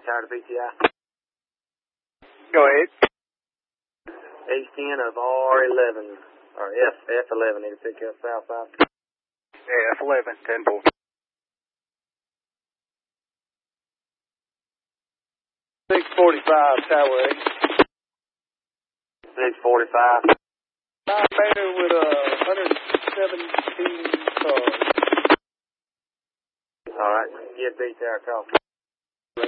tower to PTI. Go ahead. East end of R11, or F11, need to pick up south side. Yeah, F11, 10-4. Tower 8. 645. 9-meter with 117 cars. All right, give B tower a call.